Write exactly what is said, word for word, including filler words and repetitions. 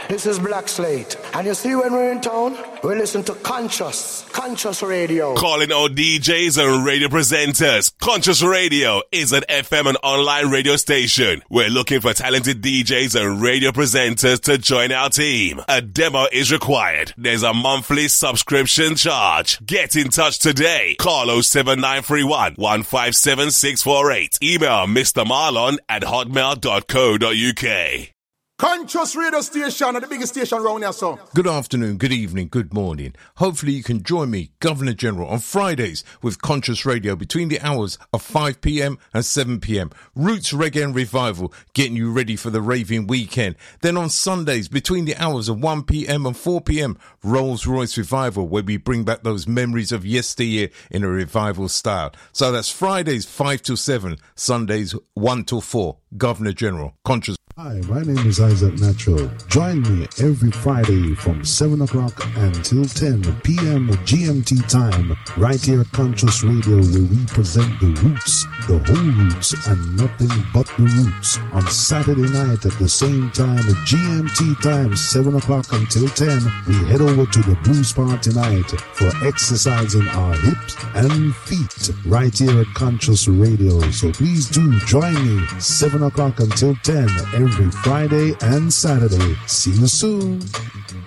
This is Black Slate. And you see when we're in town, we listen to Conscious, Conscious Radio. Calling all D Js and radio presenters. Conscious Radio is an F M and online radio station. We're looking for talented D Js and radio presenters to join our team. A demo is required. There's a monthly subscription charge. Get in touch today. Call oh seven nine three one, one five seven six four eight. Email Mister Marlon at hotmail dot co dot uk. Conscious Radio Station, the biggest station around here, so. Good afternoon, good evening, good morning. Hopefully you can join me, Governor General, on Fridays with Conscious Radio between the hours of five p.m. and seven p.m. Roots Reggae and Revival, getting you ready for the raving weekend. Then on Sundays between the hours of one p.m. and four p.m. Rolls Royce Revival, where we bring back those memories of yesteryear in a revival style. So that's Fridays five till seven, Sundays one till four. Governor General, Conscious. Hi, my name is Isaac Natural. Join me every Friday from seven o'clock until ten p.m. G M T time, right here at Conscious Radio, where we present the roots, the whole roots, and nothing but the roots. On Saturday night at the same time, G M T time, seven o'clock until ten, we head over to the Blues Party night for exercising our hips and feet, right here at Conscious Radio. So please do join me, seven o'clock until ten, every Friday and Saturday. See you soon.